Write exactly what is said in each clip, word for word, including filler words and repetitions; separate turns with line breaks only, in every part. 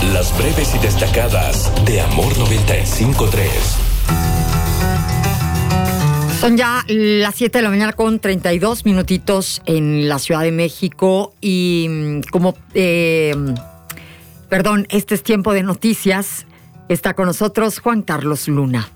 Las breves y destacadas de Amor noventa y cinco punto tres.
Son ya las siete de la mañana con treinta y dos minutitos en la Ciudad de México y como, eh, perdón, este es tiempo de noticias. Está con nosotros Juan Carlos Luna.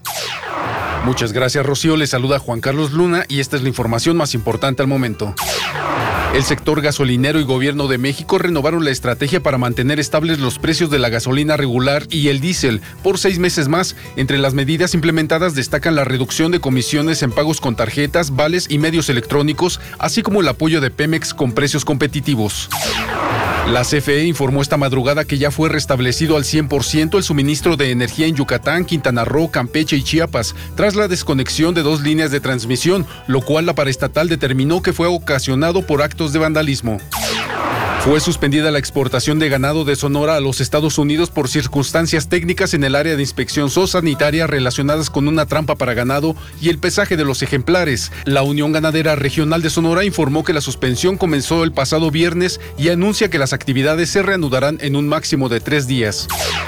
Muchas gracias, Rocío. Le saluda Juan Carlos Luna y esta es la información más importante al momento. El sector gasolinero y Gobierno de México renovaron la estrategia para mantener estables los precios de la gasolina regular y el diésel por seis meses más. Entre las medidas implementadas destacan la reducción de comisiones en pagos con tarjetas, vales y medios electrónicos, así como el apoyo de Pemex con precios competitivos. La C F E informó esta madrugada que ya fue restablecido al cien por ciento el suministro de energía en Yucatán, Quintana Roo, Campeche y Chiapas, tras la desconexión de dos líneas de transmisión, lo cual la paraestatal determinó que fue ocasionado por actos de vandalismo. Fue suspendida la exportación de ganado de Sonora a los Estados Unidos por circunstancias técnicas en el área de inspección zoosanitaria relacionadas con una trampa para ganado y el pesaje de los ejemplares. La Unión Ganadera Regional de Sonora informó que la suspensión comenzó el pasado viernes y anuncia que las actividades se reanudarán en un máximo de tres días.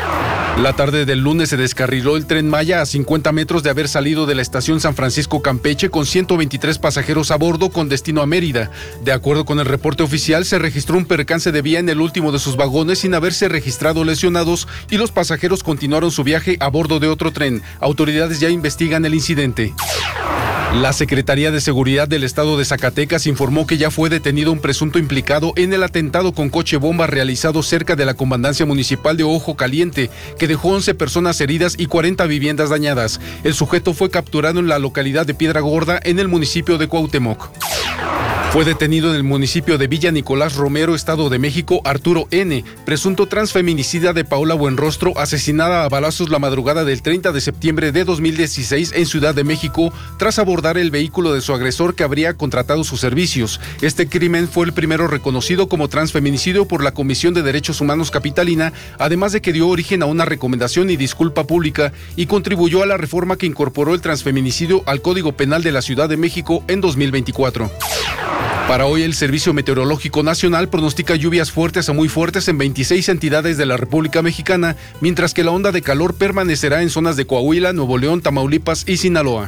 La tarde del lunes se descarriló el Tren Maya a cincuenta metros de haber salido de la estación San Francisco Campeche con ciento veintitrés pasajeros a bordo con destino a Mérida. De acuerdo con el reporte oficial, se registró un percance de vía en el último de sus vagones sin haberse registrado lesionados y los pasajeros continuaron su viaje a bordo de otro tren. Autoridades ya investigan el incidente. La Secretaría de Seguridad del Estado de Zacatecas informó que ya fue detenido un presunto implicado en el atentado con coche bomba realizado cerca de la comandancia municipal de Ojo Caliente, que dejó once personas heridas y cuarenta viviendas dañadas. El sujeto fue capturado en la localidad de Piedra Gorda, en el municipio de Cuauhtémoc. Fue detenido en el municipio de Villa Nicolás Romero, Estado de México, Arturo N., presunto transfeminicida de Paola Buenrostro, asesinada a balazos la madrugada del treinta de septiembre de dos mil dieciséis en Ciudad de México, tras abordar el vehículo de su agresor que habría contratado sus servicios. Este crimen fue el primero reconocido como transfeminicidio por la Comisión de Derechos Humanos Capitalina, además de que dio origen a una recomendación y disculpa pública y contribuyó a la reforma que incorporó el transfeminicidio al Código Penal de la Ciudad de México en dos mil veinticuatro. Para hoy, el Servicio Meteorológico Nacional pronostica lluvias fuertes a muy fuertes en veintiséis entidades de la República Mexicana, mientras que la onda de calor permanecerá en zonas de Coahuila, Nuevo León, Tamaulipas y Sinaloa.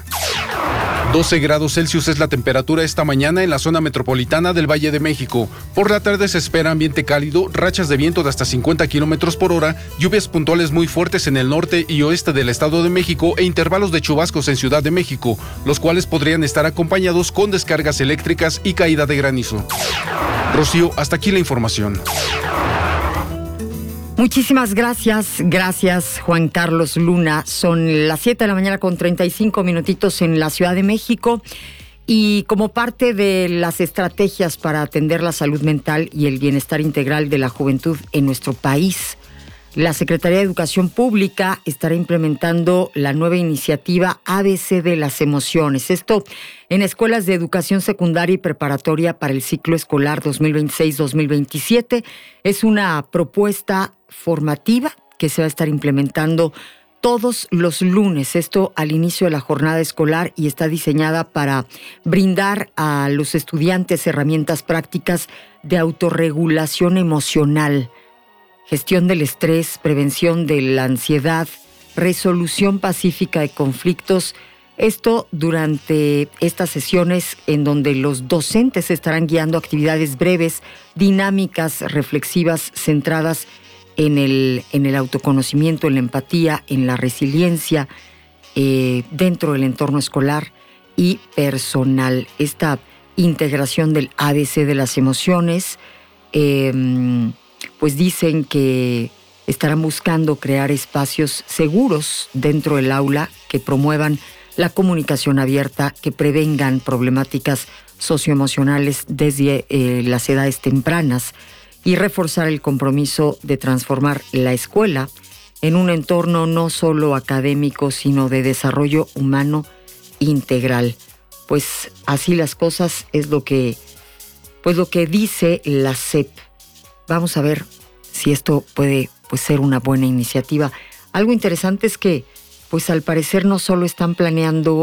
doce grados Celsius es la temperatura esta mañana en la zona metropolitana del Valle de México. Por la tarde se espera ambiente cálido, rachas de viento de hasta cincuenta kilómetros por hora, lluvias puntuales muy fuertes en el norte y oeste del Estado de México e intervalos de chubascos en Ciudad de México, los cuales podrían estar acompañados con descargas eléctricas y caída de granizo. Rocío, hasta aquí la información.
Muchísimas gracias, gracias Juan Carlos Luna. Son las siete de la mañana con treinta y cinco minutitos en la Ciudad de México y como parte de las estrategias para atender la salud mental y el bienestar integral de la juventud en nuestro país, la Secretaría de Educación Pública estará implementando la nueva iniciativa A B C de las emociones. Esto en escuelas de educación secundaria y preparatoria para el ciclo escolar dos mil veintiséis dos mil veintisiete. Es una propuesta formativa que se va a estar implementando todos los lunes, esto al inicio de la jornada escolar, y está diseñada para brindar a los estudiantes herramientas prácticas de autorregulación emocional, gestión del estrés, prevención de la ansiedad, resolución pacífica de conflictos. Esto durante estas sesiones en donde los docentes estarán guiando actividades breves, dinámicas, reflexivas, centradas en el, en el autoconocimiento, en la empatía, en la resiliencia, eh, dentro del entorno escolar y personal. Esta integración del A B C de las emociones, eh, pues dicen que estarán buscando crear espacios seguros dentro del aula que promuevan la comunicación abierta, que prevengan problemáticas socioemocionales desde eh, las edades tempranas y reforzar el compromiso de transformar la escuela en un entorno no solo académico, sino de desarrollo humano integral. Pues así las cosas es lo que, pues lo que dice la S E P. Vamos a ver si esto puede pues, ser una buena iniciativa. Algo interesante es que, pues al parecer no solo están planeando